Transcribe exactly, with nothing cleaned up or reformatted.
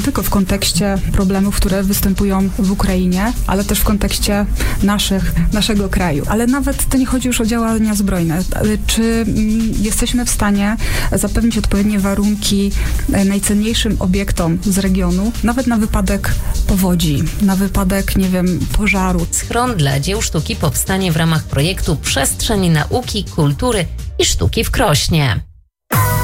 Tylko w kontekście problemów, które występują w Ukrainie, ale też w kontekście naszych, naszego kraju. Ale nawet to nie chodzi już o działania zbrojne. Czy mm, jesteśmy w stanie zapewnić odpowiednie warunki najcenniejszym obiektom z regionu, nawet na wypadek powodzi, na wypadek, nie wiem, pożaru? Schron dla dzieł sztuki powstanie w ramach projektu Przestrzeń Nauki, Kultury i Sztuki w Krośnie.